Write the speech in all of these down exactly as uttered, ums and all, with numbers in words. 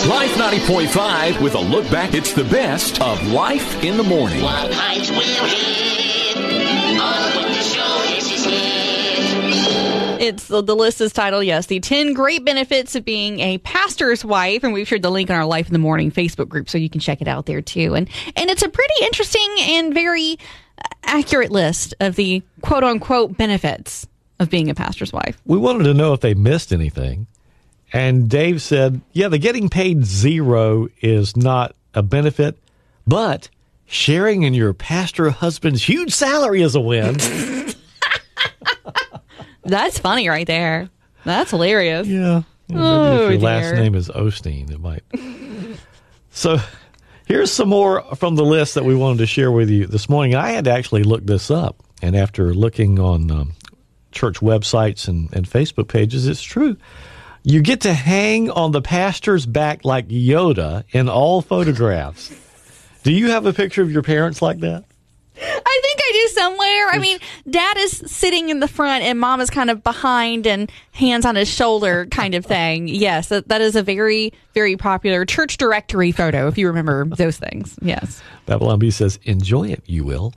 Life ninety point five with a look back. It's the best of Life in the Morning. What heights will hit on what the show is his head. It's the, the list is titled, yes, the ten great benefits of being a pastor's wife, and we've shared the link on our Life in the Morning Facebook group, so you can check it out there too. And and it's a pretty interesting and very accurate list of the quote unquote benefits of being a pastor's wife. We wanted to know if they missed anything. And Dave said, yeah, the getting paid zero is not a benefit, but sharing in your pastor husband's huge salary is a win. That's funny right there. That's hilarious. Yeah. yeah Oh, maybe if your dear. last name is Osteen, it might. So here's some more from the list that we wanted to share with you this morning. I had to actually look this up. And after looking on um, church websites and, and Facebook pages, it's true. You get to hang on the pastor's back like Yoda in all photographs. Do you have a picture of your parents like that? I think I do somewhere. I mean, Dad is sitting in the front and Mom is kind of behind and hands on his shoulder kind of thing. Yes, that, that is a very, very popular church directory photo, if you remember those things. Yes. Babylon B says, enjoy it, you will.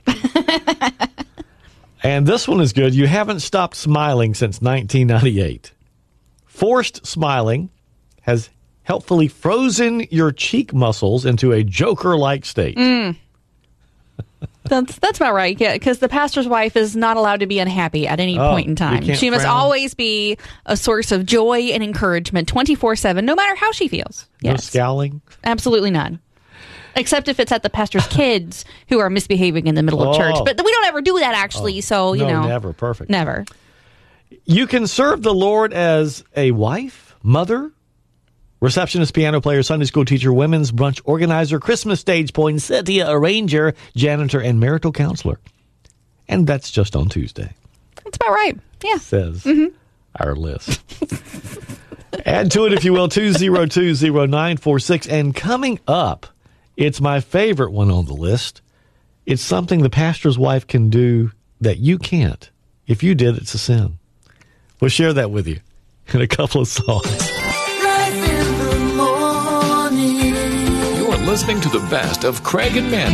And this one is good. You haven't stopped smiling since nineteen ninety-eight. Forced smiling has helpfully frozen your cheek muscles into a Joker-like state. Mm. That's that's about right, yeah, because the pastor's wife is not allowed to be unhappy at any Oh, point in you time. can't She must frown? always be a source of joy and encouragement twenty-four seven, no matter how she feels. No Yes, scowling? absolutely none. Except if it's at the pastor's kids who are misbehaving in the middle of Oh. church. But we don't ever do that, actually, so, you no, know. never. Perfect. Never. You can serve the Lord as a wife, mother, receptionist, piano player, Sunday school teacher, women's brunch organizer, Christmas stage poinsettia arranger, janitor, and marital counselor. And that's just on Tuesday, That's about right. Yeah. says our list. Add to it, if you will, two zero two zero nine four six. And coming up, it's my favorite one on the list. It's something the pastor's wife can do that you can't. If you did, it's a sin. We'll share that with you in a couple of songs. Life in the morning. You're listening to the best of Craig and Man.